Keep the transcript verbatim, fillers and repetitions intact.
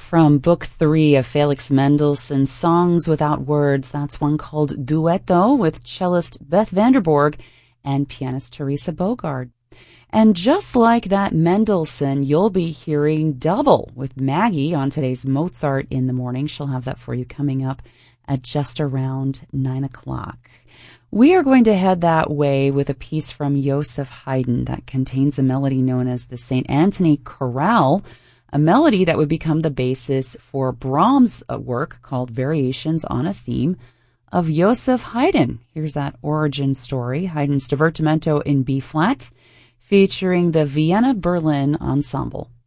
from Book Three of Felix Mendelssohn's Songs Without Words. That's one called Duetto with cellist Beth Vanderborg and pianist Teresa Bogard. And just like that Mendelssohn, you'll be hearing double with Maggie on today's Mozart in the Morning. She'll have that for you coming up at just around nine o'clock. We are going to head that way with a piece from Joseph Haydn that contains a melody known as the Saint Anthony Chorale, a melody that would become the basis for Brahms' work called Variations on a Theme of Joseph Haydn. Here's that origin story, Haydn's Divertimento in B-flat, featuring the Vienna Berlin Ensemble.